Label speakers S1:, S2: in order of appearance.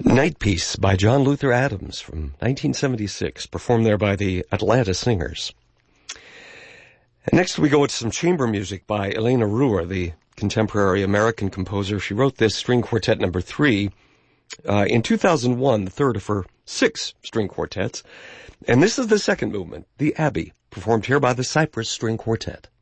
S1: Night Piece by John Luther Adams from 1976, performed there by the Atlanta Singers. And next we go into some chamber music by Elena Ruhr, the contemporary American composer. She wrote this string quartet number 3 in 2001, the third of her 6 string quartets. And this is the second movement, the Abbey, performed here by the Cypress String Quartet.